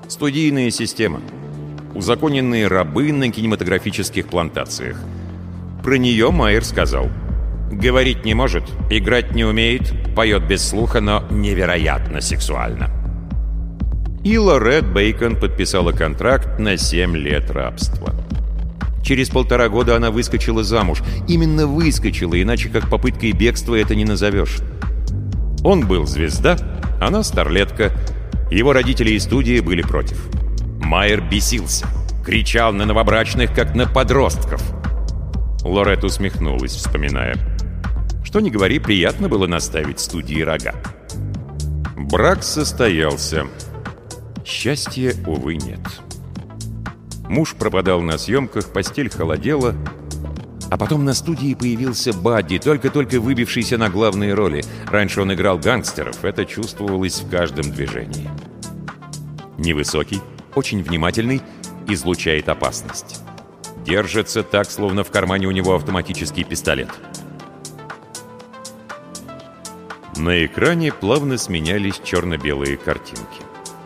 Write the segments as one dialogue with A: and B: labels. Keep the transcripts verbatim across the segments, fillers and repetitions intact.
A: Студийная система. Узаконенные рабы на кинематографических плантациях. Про нее Майер сказал: «Говорить не может, играть не умеет, поет без слуха, но невероятно сексуально». И Лорет Бейкон подписала контракт на семь лет рабства. Через полтора года она выскочила замуж. Именно выскочила, иначе как попыткой бегства это не назовешь. Он был звезда, она старлетка. Его родители и студии были против. Майер бесился, кричал на новобрачных, как на подростков. Лорет усмехнулась, вспоминая. Что ни говори, приятно было наставить студии рога. Брак состоялся. Счастья, увы, нет. Муж пропадал на съемках, постель холодела. А потом на студии появился Бадди, только-только выбившийся на главные роли. Раньше он играл гангстеров, это чувствовалось в каждом движении. Невысокий, очень внимательный, излучает опасность. Держится так, словно в кармане у него автоматический пистолет. На экране плавно сменялись черно-белые картинки.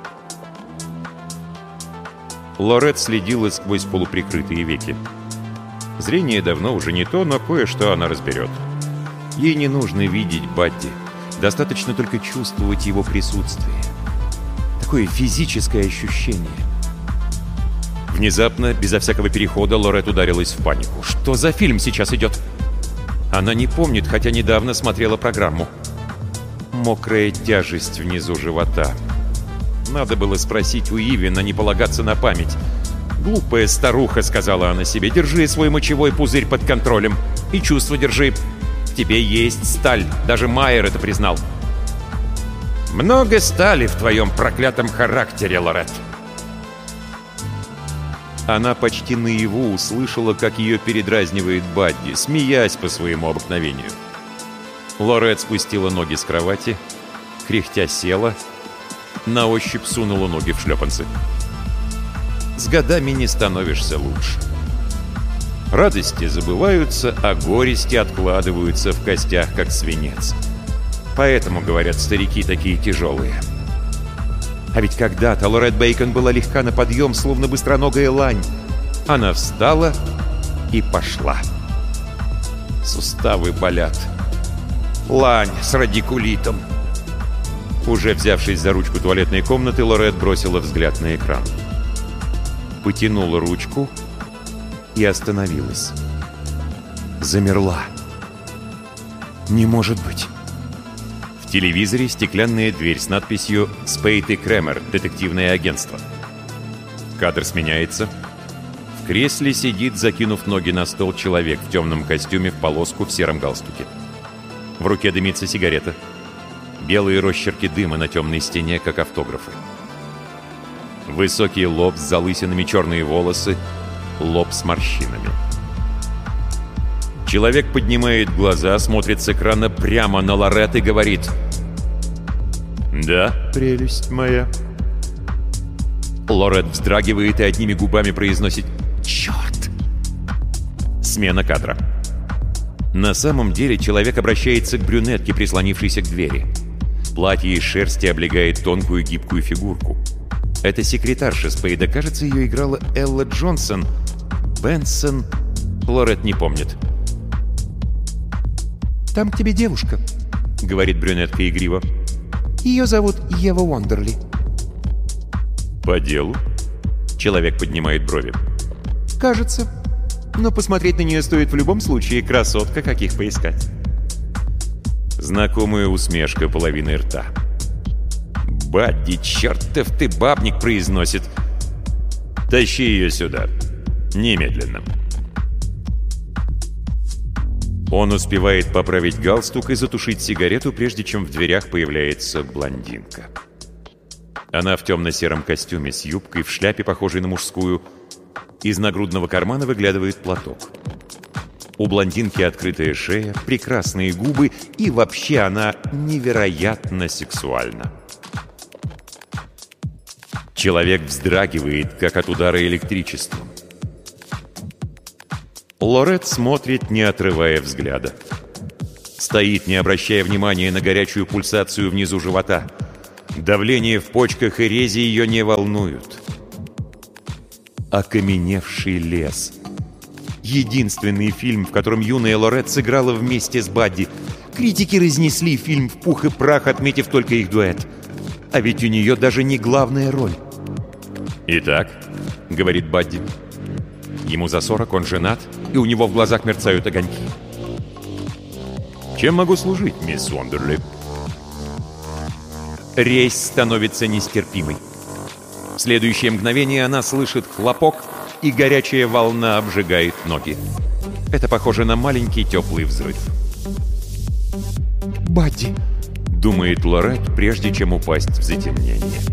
A: Лорет следила сквозь полуприкрытые веки. Зрение давно уже не то, но кое-что она разберет. Ей не нужно видеть Бадди. Достаточно только чувствовать его присутствие. Такое физическое ощущение. Внезапно, безо всякого перехода, Лорет ударилась в панику. Что за фильм сейчас идет? Она не помнит, хотя недавно смотрела программу. Мокрая тяжесть внизу живота. Надо было спросить у Ивина, не полагаться на память. «Глупая старуха», — сказала она себе, — «держи свой мочевой пузырь под контролем. И чувство держи. В тебе есть сталь. Даже Майер это признал». «Много стали в твоем проклятом характере, Лорет». Она почти наяву услышала, как ее передразнивает Бадди, смеясь по своему обыкновению. Лорет спустила ноги с кровати, кряхтя села, на ощупь сунула ноги в шлепанцы. С годами не становишься лучше. Радости забываются, а горести откладываются в костях, как свинец. Поэтому, говорят, старики такие тяжелые. А ведь когда-то Лорет Бейкон была легка на подъем, словно быстроногая лань. Она встала и пошла. Суставы болят. Лань с радикулитом. Уже взявшись за ручку туалетной комнаты, Лорет бросила взгляд на экран. Потянула ручку и остановилась. Замерла. Не может быть. В телевизоре стеклянная дверь с надписью «Спейд и Кремер. Детективное агентство». Кадр сменяется. В кресле сидит, закинув ноги на стол, человек в темном костюме в полоску в сером галстуке. В руке дымится сигарета. Белые росчерки дыма на темной стене, как автографы. Высокий лоб с залысинами, черные волосы, лоб с морщинами. Человек поднимает глаза, смотрит с экрана прямо на Лорет и говорит: «Да, прелесть моя». Лорет вздрагивает и одними губами произносит: «Черт!» Смена кадра. На самом деле человек обращается к брюнетке, прислонившейся к двери. Платье из шерсти облегает тонкую гибкую фигурку. Это секретарша Спейда. Кажется, ее играла Элла Джонсон. Бенсон. Лорет не помнит. «Там к тебе девушка», — говорит брюнетка игриво. «Ее зовут Ева Уондерли». «По делу?» — человек поднимает брови. «Кажется. Но посмотреть на нее стоит в любом случае. Красотка, каких поискать». Знакомая усмешка половины рта. «Бадди, чертов ты бабник!» — произносит. «Тащи ее сюда. Немедленно». Он успевает поправить галстук и затушить сигарету, прежде чем в дверях появляется блондинка. Она в темно-сером костюме с юбкой, в шляпе, похожей на мужскую. Из нагрудного кармана выглядывает платок. У блондинки открытая шея, прекрасные губы, и вообще она невероятно сексуальна. Человек вздрагивает, как от удара электричеством. Лорет смотрит, не отрывая взгляда. Стоит, не обращая внимания на горячую пульсацию внизу живота. Давление в почках и рези ее не волнуют. «Окаменевший лес». Единственный фильм, в котором юная Лорет сыграла вместе с Бадди. Критики разнесли фильм в пух и прах, отметив только их дуэт. А ведь у нее даже не главная роль. «Итак», — говорит Бадди. Ему за сорок, он женат, и у него в глазах мерцают огоньки. «Чем могу служить, мисс Уондерли?» Резь становится нестерпимой. В следующее мгновение она слышит хлопок, и горячая волна обжигает ноги. Это похоже на маленький теплый взрыв. «Бадди», — думает Лорет, прежде чем упасть в затемнение.